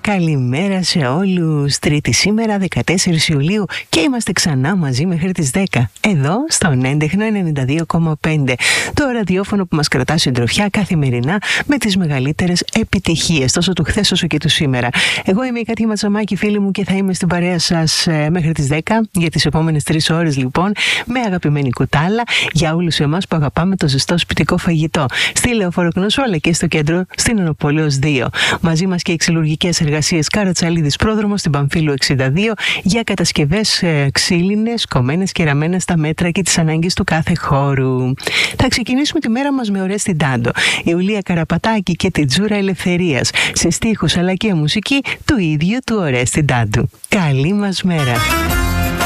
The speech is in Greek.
καλημέρα σε όλους. Τρίτη σήμερα, 14 Ιουλίου, και είμαστε ξανά μαζί μέχρι τις 10. Εδώ, στον έντεχνο 92,5. Το ραδιόφωνο που μας κρατά συντροφιά καθημερινά με τις μεγαλύτερες επιτυχίες, τόσο του χθες όσο και του σήμερα. Εγώ είμαι η Κάτια Ματσαμάκη, φίλοι μου, και θα είμαι στην παρέα σας μέχρι τις 10 για τις επόμενες 3 ώρες, λοιπόν, με αγαπημένη κουτάλα για όλους εμάς που αγαπάμε το ζεστό σπιτικό φαγητό. Στη Λεωφόρο Κνωσού, αλλά και στο κέντρο, στην Ενοπόλεως 2. Μαζί μας και οι ξυλουργικές εργασίες Καρατσαλίδης Πρόδρομος στην Παμφύλου 62 για κατασκευές ξύλινες, κομμένες και ραμμένες στα μέτρα και τις ανάγκες του κάθε χώρου. Θα ξεκινήσουμε τη μέρα μας με Ορέστη Ντάντο, Ιουλία Καραπατάκη και την Τζούρα Ελευθερίας, σε στίχους αλλά και μουσική του ίδιου του Ορέστη Ντάντου. Καλή μας μέρα!